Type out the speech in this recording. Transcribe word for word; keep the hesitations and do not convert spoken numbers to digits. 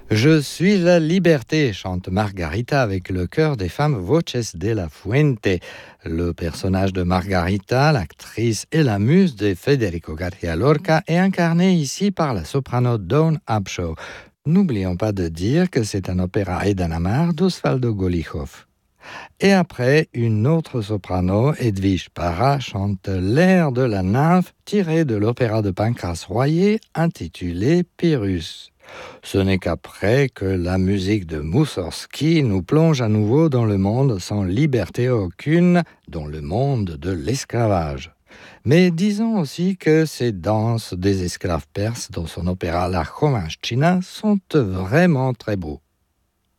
Je suis la liberté, chante Margarita avec le chœur des femmes Voces de la Fuente. Le personnage de Margarita, l'actrice et la muse de Federico García Lorca, est incarné ici par la soprano Dawn Upshaw. N'oublions pas de dire que c'est un opéra Eden Amar d'Osvaldo Golijov. Et après, une autre soprano, Edwige Parra, chante l'air de la nymphe tiré de l'opéra de Pancrace Royer intitulé Pyrrhus. Ce n'est qu'après que la musique de Moussorgsky nous plonge à nouveau dans le monde sans liberté aucune, dans le monde de l'esclavage. Mais disons aussi que ces danses des esclaves perses dans son opéra La Jovenchina sont vraiment très beaux.